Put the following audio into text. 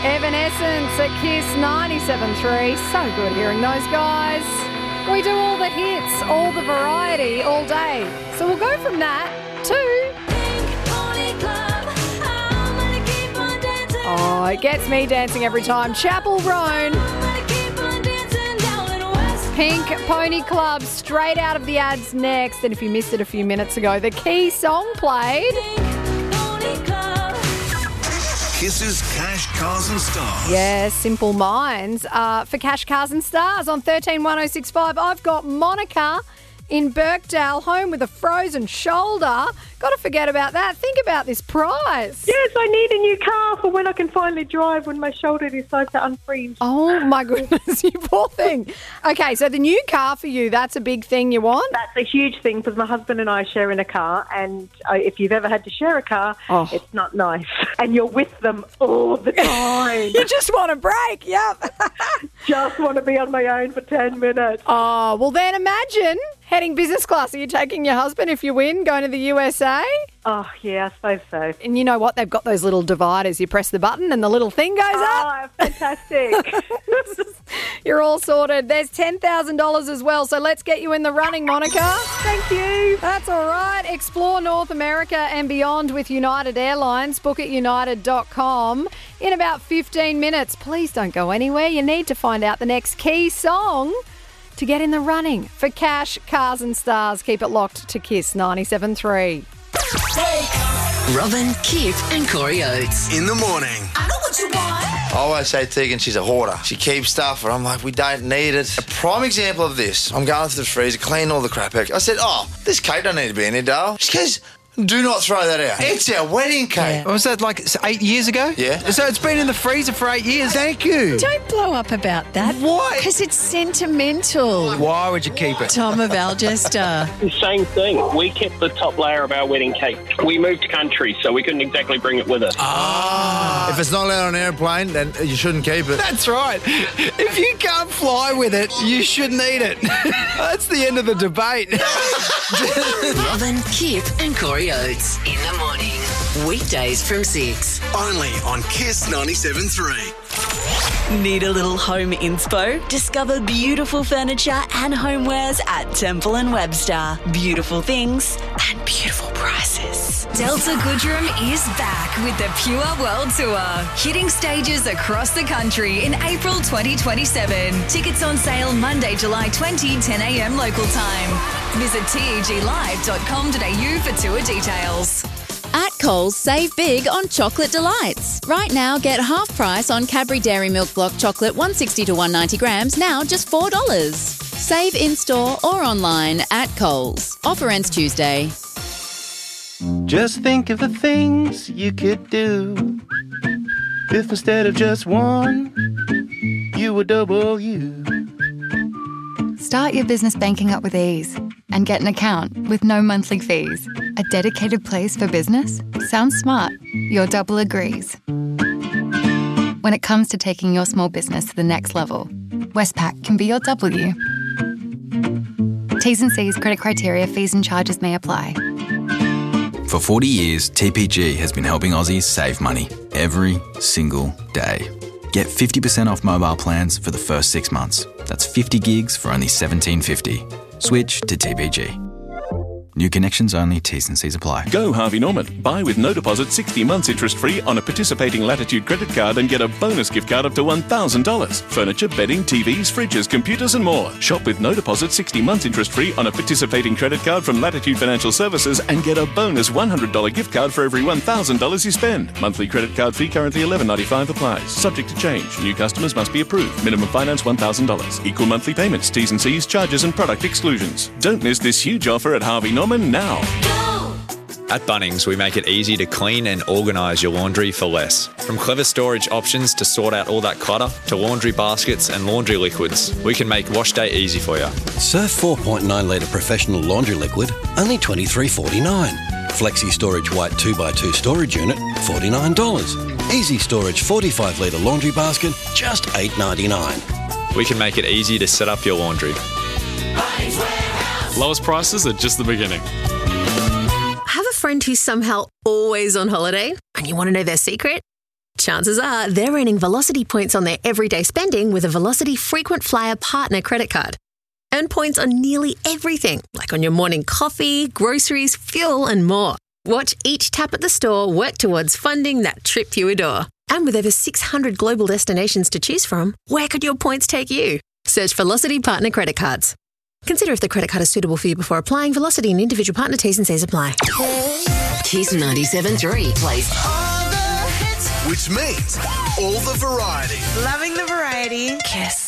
Evanescence at Kiss 97.3. So good hearing those guys. We do all the hits, all the variety, all day. So we'll go from that to... Oh, it gets me dancing every time. Chapel Roan. Pink Pony Club, straight out of the ads next. And if you missed it a few minutes ago, the key song played... Kiss's Cash, Cars and Stars. Yeah, Simple Minds. For Cash, Cars and Stars on 131065, I've got Monica in Birkdale, home with a frozen shoulder. Got to forget about that. Think about this prize. Yes, I need a new car for when I can finally drive when my shoulder decides to unfreeze. Oh, my goodness, you poor thing. Okay, so the new car for you, that's a big thing you want? That's a huge thing because my husband and I share in a car, and if you've ever had to share a car, it's not nice. And you're with them all the time. You just want a break, yep. Just want to be on my own for 10 minutes. Oh, well then imagine heading business class. Are you taking your husband if you win, going to the USA? Oh, yeah, I suppose so. And you know what? They've got those little dividers. You press the button and the little thing goes up. Oh, fantastic. You're all sorted. There's $10,000 as well, so let's get you in the running, Monica. Thank you. That's all right. Explore North America and beyond with United Airlines. Book at united.com. In about 15 minutes. Please don't go anywhere. You need to find out the next key song to get in the running for Cash, Cars and Stars. Keep it locked to Kiss 97.3. Robin, Kip and Corey Oates. In the morning. I know what you want. I always say Tegan, she's a hoarder. She keeps stuff, and I'm like, we don't need it. A prime example of this, I'm going through the freezer, cleaning all the crap out. I said, this cake don't need to be in here, Dale. She goes, do not throw that out. It's our wedding cake. What was that, like 8 years ago? Yeah. So it's been in the freezer for 8 years. Thank you. Don't blow up about that. Why? Because it's sentimental. Why would you keep it? Tom of Algester. Same thing. We kept the top layer of our wedding cake. We moved country, so we couldn't exactly bring it with us. If it's not allowed on an airplane, then you shouldn't keep it. That's right. If you can't fly with it, you shouldn't eat it. That's the end of the debate. Robin, Kip and Corey Oates. In the morning. Weekdays from 6. Only on Kiss 97.3. Need a little home inspo? Discover beautiful furniture and homewares at Temple & Webster. Beautiful things and beautiful prices. Delta Goodrem is back with the Pure World Tour, hitting stages across the country in April 2027. Tickets on sale Monday, July 20, 10 a.m. local time. Visit teglive.com.au for tour details. At Coles, save big on chocolate delights. Right now, get half price on Cadbury Dairy Milk Block Chocolate 160 to 190 grams, now just $4. Save in-store or online at Coles. Offer ends Tuesday. Just think of the things you could do if instead of just one, you were double you. Start your business banking up with ease and get an account with no monthly fees. A dedicated place for business? Sounds smart. Your double agrees. When it comes to taking your small business to the next level, Westpac can be your W. T's and C's, credit criteria, fees and charges may apply. For 40 years, TPG has been helping Aussies save money every single day. Get 50% off mobile plans for the first 6 months. That's 50 gigs for only $17.50. Switch to TPG. New connections only, T's and C's apply. Go Harvey Norman. Buy with no deposit 60 months interest-free on a participating Latitude credit card and get a bonus gift card up to $1,000. Furniture, bedding, TVs, fridges, computers and more. Shop with no deposit 60 months interest-free on a participating credit card from Latitude Financial Services and get a bonus $100 gift card for every $1,000 you spend. Monthly credit card fee currently $11.95 applies. Subject to change. New customers must be approved. Minimum finance $1,000. Equal monthly payments, T's and C's, charges and product exclusions. Don't miss this huge offer at Harvey Norman now. At Bunnings, we make it easy to clean and organise your laundry for less. From clever storage options to sort out all that clutter, to laundry baskets and laundry liquids, we can make wash day easy for you. Surf 4.9 litre professional laundry liquid, only $23.49. Flexi Storage White 2x2 storage unit, $49. Easy Storage 45 litre laundry basket, just $8.99. We can make it easy to set up your laundry. Lowest prices are just the beginning. Have a friend who's somehow always on holiday and you want to know their secret? Chances are they're earning Velocity points on their everyday spending with a Velocity Frequent Flyer Partner credit card. Earn points on nearly everything, like on your morning coffee, groceries, fuel and more. Watch each tap at the store work towards funding that trip you adore. And with over 600 global destinations to choose from, where could your points take you? Search Velocity Partner Credit Cards. Consider if the credit card is suitable for you before applying. Velocity and individual partner T's and C's apply. Kiss 97.3 plays Which means all the variety. Loving the variety. Kiss.